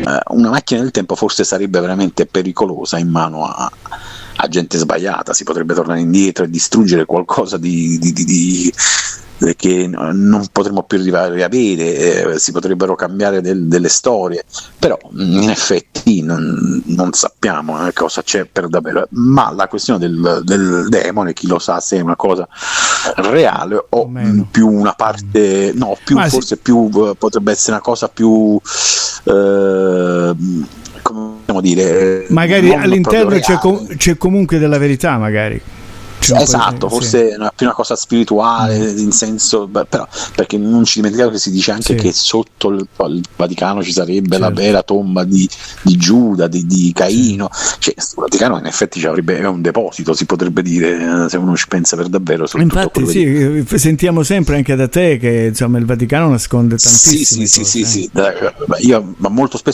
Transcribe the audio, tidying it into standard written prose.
una macchina del tempo forse sarebbe veramente pericolosa in mano a gente sbagliata. Si potrebbe tornare indietro e distruggere qualcosa che non potremmo più riavere, si potrebbero cambiare delle storie, però in effetti non sappiamo cosa c'è per davvero, ma la questione del demone, chi lo sa se è una cosa reale o più una parte, no, più ma forse più potrebbe essere una cosa più come possiamo dire, magari all'interno c'è comunque della verità, magari. Esatto, forse è più una cosa spirituale in senso, però, perché non ci dimentichiamo che si dice anche che sotto il Vaticano ci sarebbe la vera tomba di Giuda, di Caino, cioè il Vaticano in effetti è un deposito, si potrebbe dire, se uno ci pensa per davvero. Infatti sentiamo sempre anche da te che insomma il Vaticano nasconde tantissimo. Sì. Io molto spesso